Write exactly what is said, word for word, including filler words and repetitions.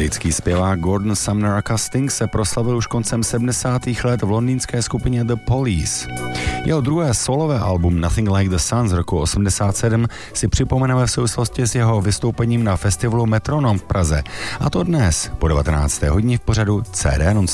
Americký zpěvák Gordon Sumner Custing se proslavil už koncem sedmdesátých let v londýnské skupině The Police. Jeho druhé solové album Nothing Like the Sun z roku osmdesát sedm si připomeneme v souvislosti s jeho vystoupením na festivalu Metronom v Praze. A to dnes po devatenácté hodině v pořadu C D non